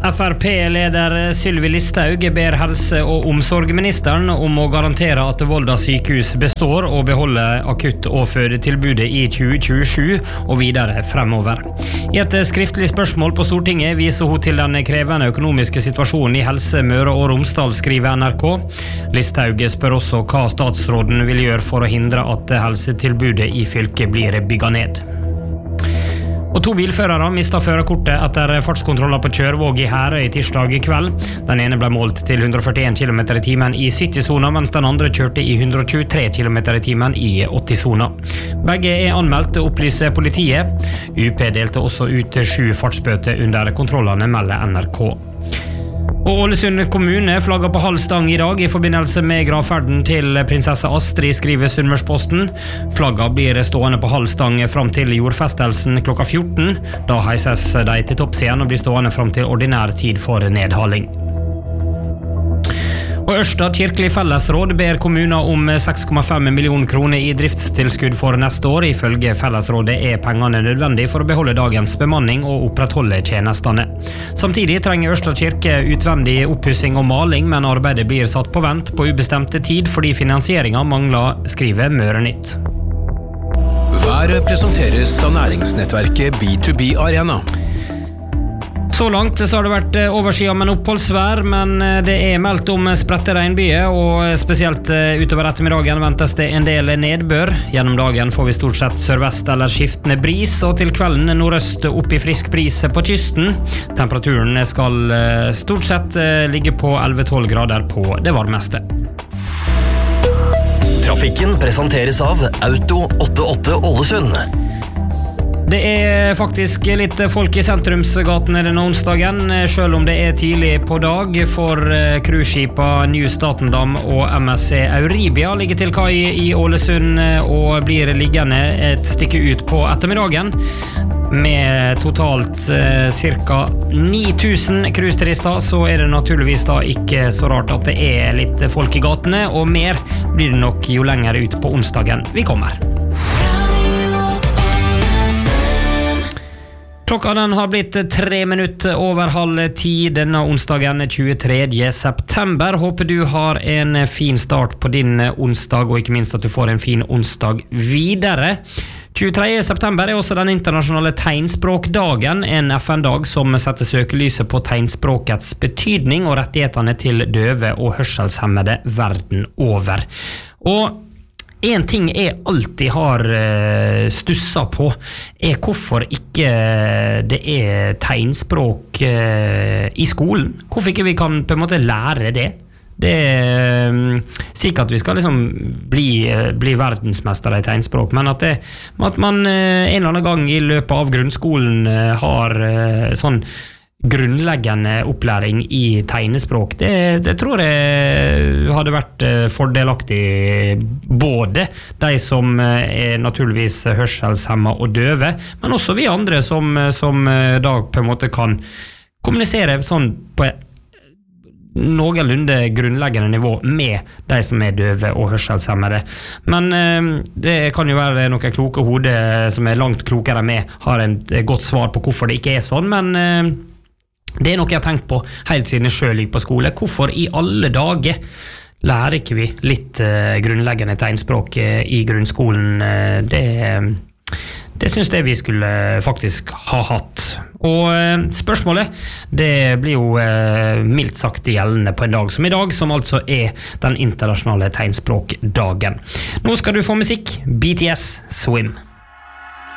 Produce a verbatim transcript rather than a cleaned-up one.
F R P-leder Sylvi Listhaug ber helse- og omsorgsministeren om å garantere at Volda sykehus består og beholder akutt- og fødetilbudet i tjue tjuesju og videre fremover. I et skriftlig spørsmål på Stortinget viser hun til den krevende økonomiske situasjonen i Helse Møre og Romsdal, skriver N R K. Listhaug spør også hva statsråden vil gjøre for å hindre at helsetilbudet i fylket blir bygget ned. Og to bilførere mistet førerkortet etter fartskontroller på Kjørvåg i Herøy tirsdag i kveld. Den ene ble målt til hundre og førtien kilometer i timen i sytti-sona, mens den andre kjørte i hundre og tjuetre kilometer i timen i åtti-sona. Begge er anmeldt, opplyser politiet. U P delte også ut sju fartsbøter under kontrollene, melder N R K. Og Ålesund kommune flagger på halv stang i dag i forbindelse med gravferden til prinsesse Astrid, skriver Sunnmørsposten. Flagga blir stående på halv stang fram til jordfestelsen klokka fjorten. Da heises de til topps igjen og blir stående fram til ordinær tid for nedhaling. Og Ørsta kirkelig fellesråd ber kommuner om seks komma fem millioner kroner i driftstilskudd for neste år. Ifølge fellesrådet er pengene nødvendig for å beholde dagens bemanning og opprettholde tjenestene. Samtidig trenger Ørsta kirke utvendig oppussing og maling, men arbeidet blir satt på vent på ubestemte tid fordi finansieringen mangler, skriver Mørenytt. Været presenteres av næringsnettverket B to B Arena. Så langt så har det vært overskyet med oppholdsvær, men det er meldt om spredte regnbyger, og spesielt utover ettermiddagen ventes det en del nedbør. Gjennom dagen får vi stort sett sørvest eller skiftende bris, og til kvelden nordøst opp i frisk bris på kysten. Temperaturen skal stort sett ligge på elleve til tolv grader på det varmeste. Trafikken presenteres av Auto åttiåtte Ålesund. Det er faktisk litt folk i sentrumsgatene denne onsdagen, selv om det er tidlig på dag, for cruiseskipa New Statendam og M S C Euribia ligger til kai i Ålesund og blir liggende et stykke ut på ettermiddagen. Med totalt eh, ca. ni tusen cruiseturister, så er det naturligvis da ikke så rart at det er litt folk i gatene, og mer blir det nok jo lenger ut på onsdagen vi kommer. Klokka den har blitt tre minutter over halv ti denne onsdagen tjuetredje september. Håper du har en fin start på din onsdag, og ikke minst at du får en fin onsdag videre. tjuetredje september er også den internasjonale tegnspråkdagen, en F N-dag som setter søkelyset på tegnspråkets betydning og rettighetene til døve og hørselshemmede verden over. Og en ting jeg alltid har stusset på er hvorfor ikke det er tegnspråk i skolen. Hvorfor ikke vi kan på en måte lære det. Det er sikkert at vi skal liksom bli, bli verdensmester i tegnspråk, men at, det, at man en eller annen gang i løpet av grunnskolen har sånn grunnleggende opplæring i tegnespråk, det, det tror jeg hadde vært fordelaktig, både de som er naturligvis hørselshemmet og døve, men også vi andre som, som da på en måte kan kommunisere sånn på noenlunde grunnleggende nivå med de som er døve og hørselshemmede. Men eh, det kan jo være noen kloke hoder som er langt klokere enn meg, har et godt svar på hvorfor det ikke er sånn, men eh, det er noe jeg har tenkt på helt siden jeg selv gikk på skole. Hvorfor i alle dager lærer ikke vi litt uh, grunnleggende tegnspråk uh, i grunnskolen? Uh, det, det synes jeg vi skulle uh, faktisk ha hatt. Og uh, spørsmålet, det blir jo uh, mildt sagt gjeldende på en dag som i dag, som altså er den internasjonale tegnspråkdagen. Nå skal du få musikk, B T S, Swim.